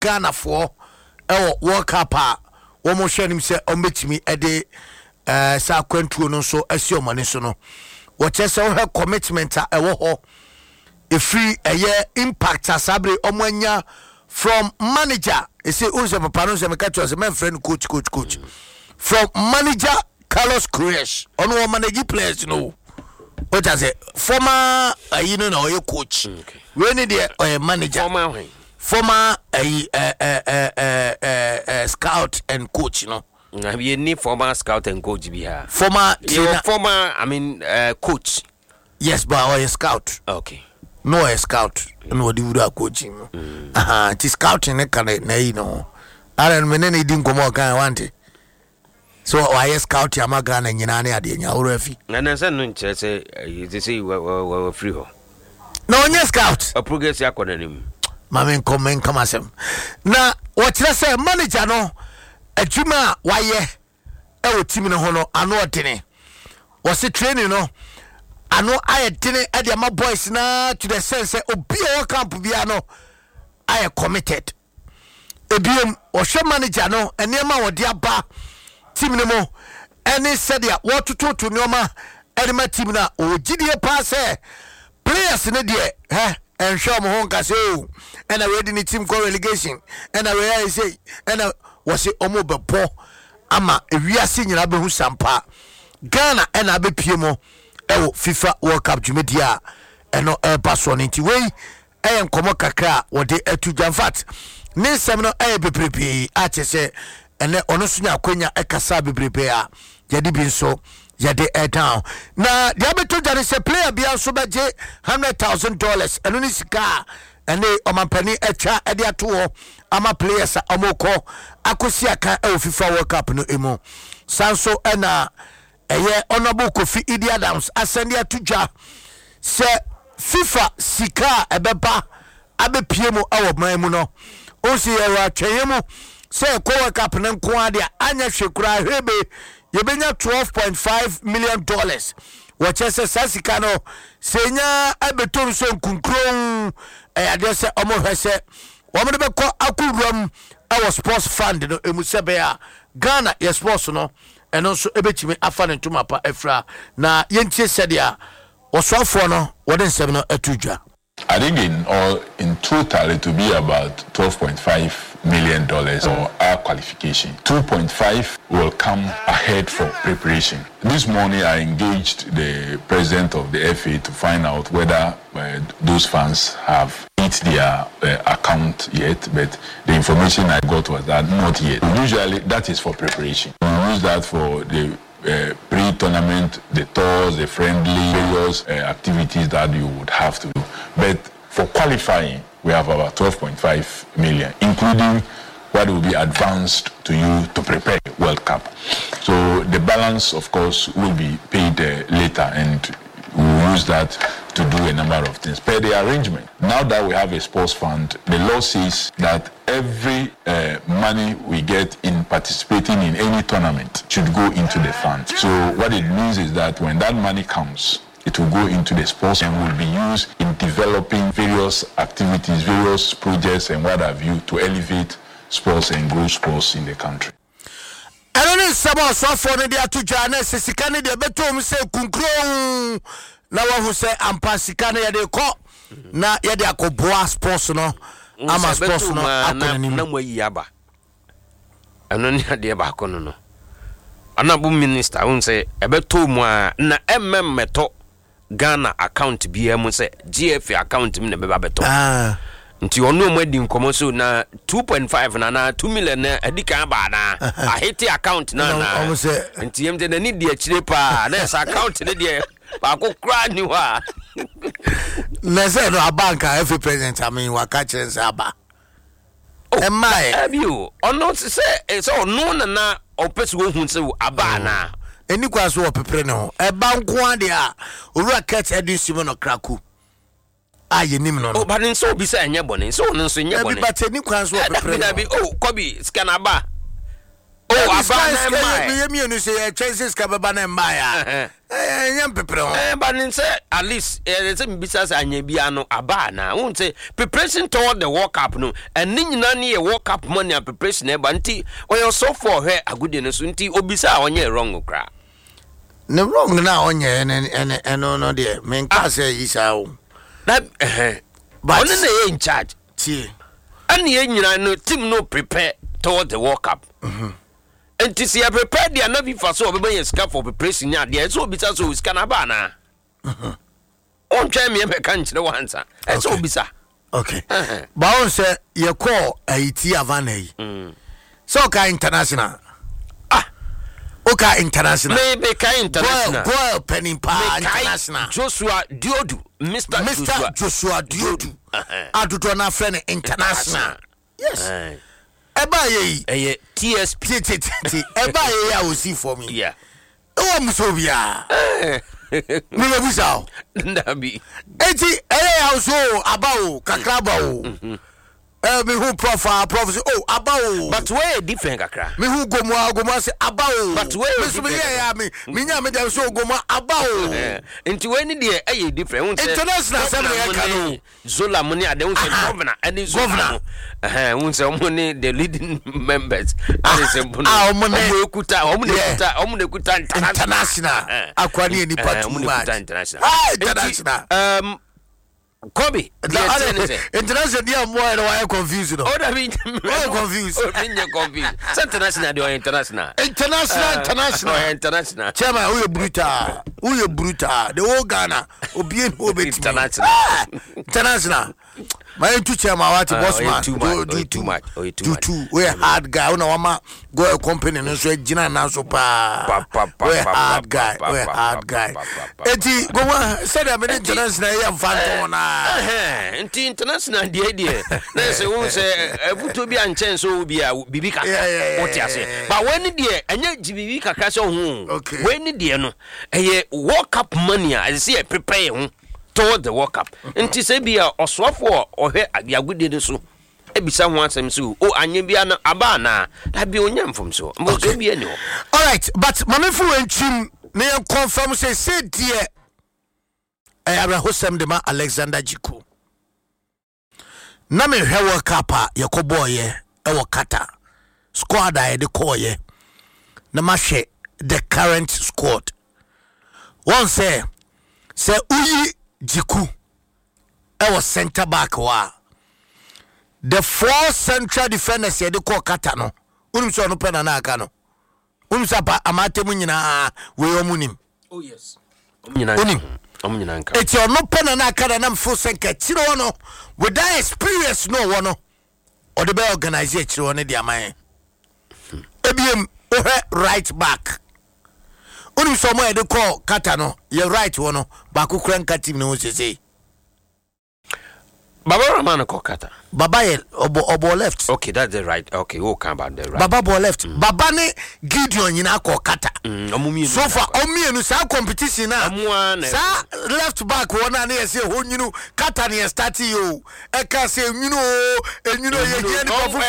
Ghana for World Cup one more hwɛ nim sɛ ɔmbɛtumi ɛde saa kwantuo no so asi ɔmane so no wɔkyɛ sɛ wohɛ commitment a ɛwɔ hɔ ɛfiri ɛyɛ impact asabre ɔmoanya from manager ɛsɛ unse papa no sɛ meka kyerɛ sɛ mɛmfrɛ no coach from manager Carlos Queiroz ɔno wɔ manage players no what I say former you know na ɔyɛ coach we need the manager former scout and coach no you need former scout and coach be here former I mean coach yes but or a scout okay no a scout no di wura coaching ti scouting ne kan na yi no ara me ne di nkomo kan wante so why scout ya maga na nyina ne ade nya wura fi na na say no nche say you say we free ho no onye scout a progress yakona nim mamen comment kama sem na wɔkyerɛ sɛ manager no adwuma wayɛ ɛwɔ team no ho no ano ɔdene wɔse training no ano ayɛ dene ɛde ama boys na to the sense obi a camp bia no ayɛ committed ebiem wɔhwɛ manager no ɛnema wɔde aba team no mo ɛne sɛdeɛ wɔtototo nneɔma ɛde ma team no ɔgyidie paa sɛ players no deɛ and show mo hon ka say o and already ni team call relegation and I say and was it omo bebo ama ewiase nyina be hu sampa Ghana and abepie mo e FIFA World Cup jumedia eno e pass on nti we e nkomo kakra wo de atu jamfat ne nsem no e beprepe a che se ene ono so nya akwanya e kasa beprepe a yade bi nso yade down na dia beto jare se player bia so beje $100,000 eno ni sika ene omampani echa ede ato ama players amoko akosi aka e FIFA World Cup no emu sanso ena eye honorable Kofi Idi Adams asende atuja se FIFA sika ebeba abepie mu awo man mu no o si ye atweye mu se ko World Cup ne nko ade anya hwekura hebe yebenya $12.5 million wache se sasika no senya abetom so nkunkron ade se omo hwese womo de beko akuram our sports fund no emusebe a Ghana ye sports no eno so ebetimi afa ne ntoma pa efra na yentie sedia osofo no wode nsem no atudwa. I think in total it will be about $12.5 million for our qualification. 2.5 will come ahead for preparation. This morning I engaged the president of the FA to find out whether those funds have hit their account yet, but the information I got was that not yet. Usually that is for preparation. We use that for the pre-tournament, the tours, the friendly, various activities that you would have to do. But for qualifying, we have about 12.5 million, including what will be advanced to you to prepare World Cup. So the balance, of course, will be paid later, and we will use that to do a number of things. Per the arrangement, now that we have a sports fund, the law says that every money we get in participating in any tournament should go into the fund. So what it means is that when that money comes, it will go into the sports and will be used in developing various activities, various projects and what have you to elevate sports and grow sports in the country. I don't know someone so for the to Jana Sikani de Betom say Kunkro na wa hu say ampa sika na ye de ko na ye de akoboa sports no ama sports no akonanim na moyi aba eno ni ade ba ko no anabu minister won say ebeto mu a na emmeto Ghana account bia mu say GFA account mi na beba beto nti ono mu adi nkomo so na 2.5 na 2 million na adika ba na a hit account na nti yemde na ni de akire pa na esa account ne de ba ko kra ni wa na say no abanka every president I mean waka chense aba emai abio ono say so no na opese wo hu se aba na eni kwa so opepre ne ho eba nko ade a owura cat edusimo no kraku aye nim no o ba nin so obi say enye bone so no so enye bone bi bateni kwa so opepre na bi o kobi scan aba abana me no say chances ka baba na mba ya nyam pepre ho but nin say at least say mbisa anya bia no abana won say preparation toward the World Cup no and nyina ne World Cup money and preparation e ba nti oyo so for her agudi no so nti obisa onye wrong kra ne wrong na onye no de men ka say isa o that but only they in charge ti and ye nyina no team no prepare toward the World Cup and to see prepare the na FIFA so be yeska for preparation ya there so obisa so iska na ba na on try me be kan kire wansa e so obisa okay ba on say ye call Haiti Havana yi so ka international Oka international. Me ka international. Go Penimpa international. Joshua Diodu. Mr. Joshua Diodu. Adudo na friend international. Yes. Eba ye TSP. Eba ye I will see for me. Yeah. Oh musobia. Me busa. Ndabi. Eti household about kakraba o. Me who profile prophecy about but where different kakra me who gomo say about but where me nya me dem so gomo about into when the eh different international assembly kanu zola money ade won say governor and governor won say money the leading members and say money kuta international akwani ni part international Kobe international dia more why confused no that mean why confused confused international dia international chairman who you brutal the whole Ghana obi en obet international my two chairman what boss man do too much we hard guy una wama go a company no so gina na so pa we hard guy eti go said am international ya fanto na nti international die na say won say ebuto bi anchen so bi a bibi kaka what you say but when die anya bibi kaka so hu when die no eye World Cup money I say prepare hu toward the World Cup nti say bi a osofo ohwe agudi so ebisa ho asem so anya bia na aba na da bi onyam fom so mo so bi ani ho all right but mamefu enchim na confirm say die Hosem de ma Alexander Jiku na me hwe World Cup yakoboye ewo kata squad a de koye na ma hwe the current squad one say uyi Jiku ewo center back wa the four central defenders de ko kata no unim so no pena na aka no unim so amatemu nyina we omunim oh yes unim it's your no pen and I can full senka tiro no with that experience no one or the be organization on the amay ebiem right back uni somewhere they call katano you right one back kranka team no say Baba Ramana Kokata. Baba obo left. Okay, that's the right. Okay, we'll come about the right. Baba bo left. Baba ne Gideon yina Kokata. So far, omi sa competition na. Sa left back one na say ho nyinu kata ne start yo. E ka say nyinu ye ni pafuso.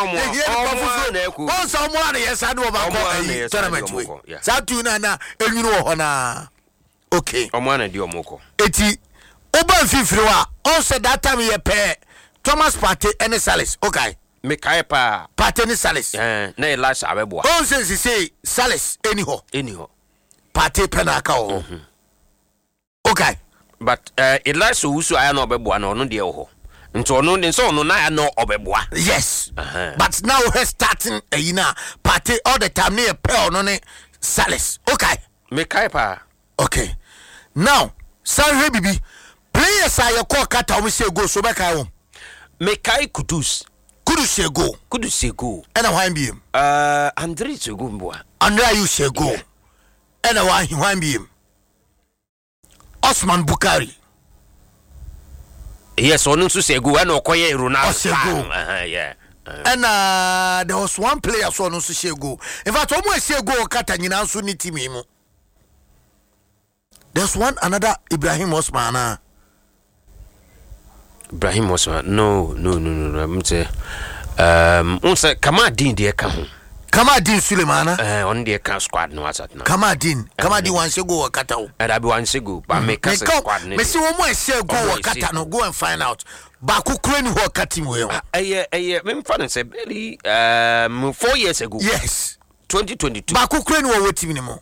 Once someone yes adu oba tournament we. Sa tu na nyinu ho na. Okay. Omwana di omoko. Eti Oban Fifriwa, also that time you pay Thomas Partey and Salis. Okay. Mekai pa Partey and Salis. Na Elisha Abeboa. Oh, since he say Salis anyhow. Partey penaka. Okay. But Elisha Usu I know Abeboa no de ho. Nto no den so no na no Abeboa. Yes. But now we're starting Partey all the time near pay no ne Salis. Okay. Mekai pa. Okay. Now, Sanre Bibi players are your call kata we say go so back home. Mekai Kudus say go. And why be him? Andre say go mboa. Andre you say go. And why be him? Osman Bukari. Yes, onu so say go and okoye Ronaldo say go. Yeah. And there was one player so onu so say go. In fact, omo say go kata nyina so ni team mu. There's another Ibrahim Osman. Ibrahim Osman. No. I'm say Kamadin de ka ho. Kamadin Sulemana on the car squad no what's at now. Kamadin once you go Katao. And I be once you but make a squad. Messi one say go Katano, go and find out. Baku Crane who cut him well. Me father said 4 years ago. Yes. 2022. Baku Crane who wait anymore.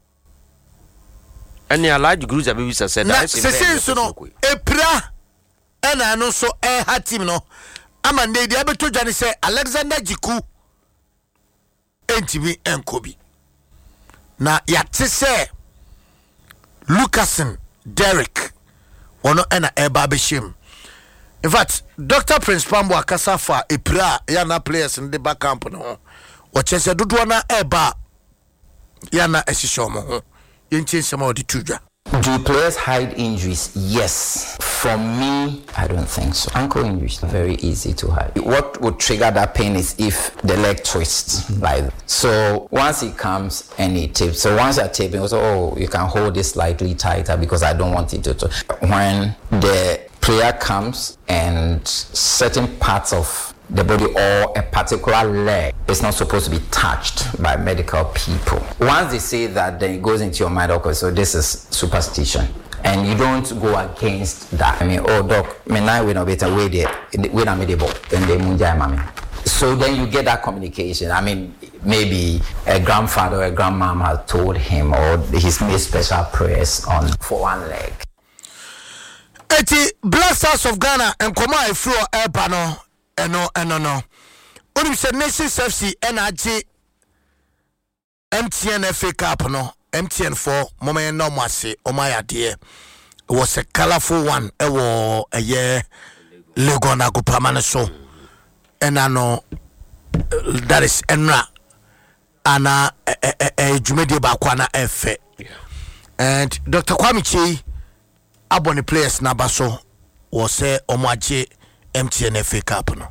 And the large groups of babies said that so no Epra and I know so had him no. Amande the able to Johnny say Alexander Jiku NTV and Kobe. Na yate say Lucasen Derek ono ena eba beshim. In fact, Dr. Prince Pambo akasa fa Epra yana players in the back camp no. Wachese dodo na eba yana esishomo ho. Yenche sama odi tuja. Do players hide injuries? Yes. From me, I don't think so. Ankle injuries are very easy to hide. What would trigger that pain is if the leg twists like that. So once it comes and it tips, so once you're taping, also, you can hold it slightly tighter because I don't want it to. When the player comes and certain parts of the body or a particular leg is not supposed to be touched by medical people. Once they say that, then it goes into your mind, okay, so this is superstition. And you don't go against that. I mean, oh, doc, me now we know better way there, when I'm able, then they munjai mami. So then you get that communication. I mean, maybe a grandfather or a grandmom has told him, or he's made special prayers for one leg. Eti Blasters of Ghana and Koma Ifro Ebano. No. Only said Nations FC NRG MTN FA Cup no MTN 4 moment no masi omaya dear. It was a colorful one. Ewo a year Legona go permanent so. And I know that is Enra Ana Jumedi Bakwana FA. And Dr. Kwame Chi abone players nabaso was say omaje MTN FA Cup no.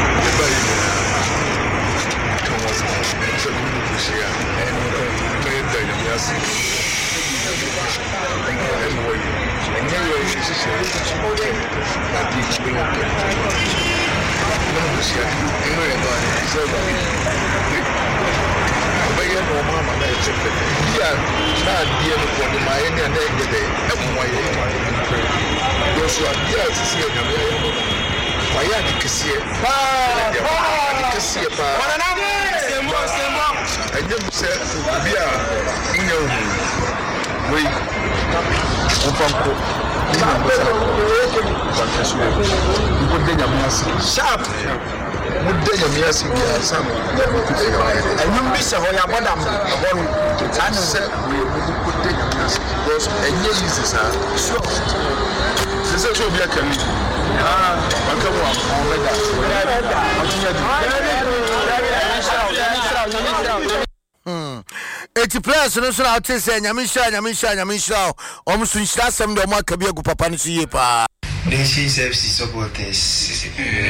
Eti players no so na o say nyamisha omusu nshira sem de o ma kabia gu papa no so ye pa Nations FC supporters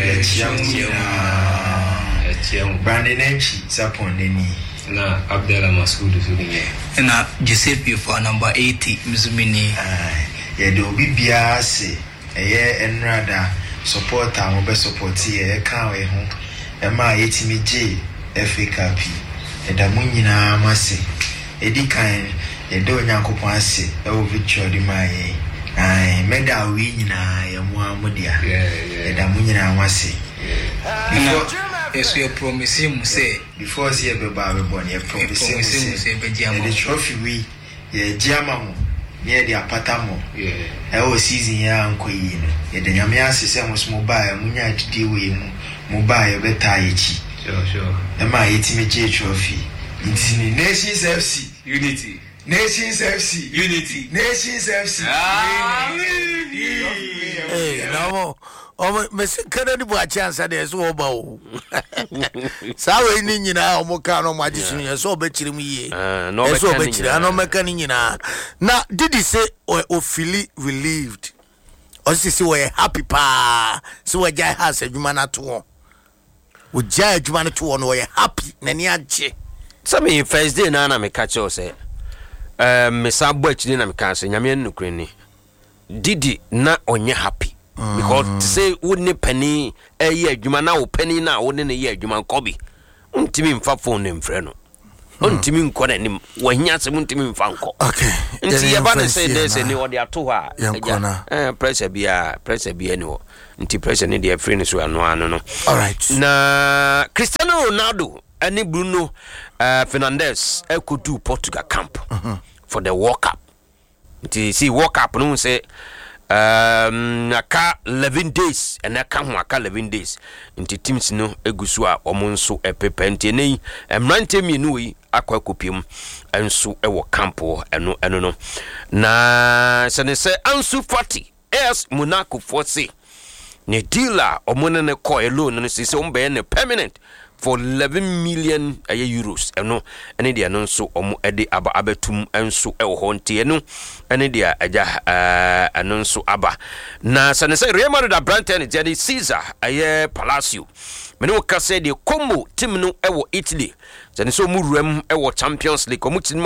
Brandon Enchi Sapondeni na Abdella Masudu Sudinge na Giuseppe for number 80 Mzumini ye do bibia se eye enrada supporter mo be support ye kan we ho e ma yetimi je FA Cup eda munyina mase edi kan eda onyankopon ase e wo victory di maye ai medal wi nyina ye mo amodia eda munyina mase yes we promise him say before see be ba be born ye promise him say be jiama the trophy wi ye jiama mo ye di apatamo e o season ya ankoyi no ye de nyame ase se mo smo ba e munya adidi we mu ba ye beta yechi sure Emma yetimi je trophy intini Nations FC unity Nations FC unity Nations FC hey no me se kana ni bo a chance dey so oba o sa we ni nyina o mo ka no ma jisu ye so obekiri mu ye no be so obekiri ano meka ni nyina na did he say o feel relieved o si we happy pa so we jai has adwuma na to we jai adwuma na to no we happy na ni agye some first day na me catch you say me sabo akiri na me ka say nyame nukure ni didi na onye happy because to say wouldn't penny a year adwuma na wo penny na wo ne ye adwuma kobi ontimi mfa phone ne mfrɛ no ontimi nkɔ n'anim wanya sɛ ontimi mfa nkɔ okay nti yɛba ne sɛ dɛ sɛ ne ɔde ato hɔ a pressure bia ne hɔ nti pressure ne deɛ free ne so ano no all right na Cristiano Ronaldo ani Bruno Fernandes ekodu Portugal camp for the World Cup nti see World Cup no say aka 11 days and aka ho aka 11 days nti teams no egusu a omo nso epepe nti nei emrante mienu yi akwa kopiem enso ewo camp eno no na se Ansu Fati AS Monaco force ne dealer omo ne ko alone no se ombe ne permanent for 11 million euros eno ene dia no nso omo ede aba abatum enso ewo ho nti eno ene dia aja eno nso aba na se Real Madrid Branten Jadi Caesar aye Palacio mene wo kase de Como team no ewo Italy se so mu ruam ewo Champions League omo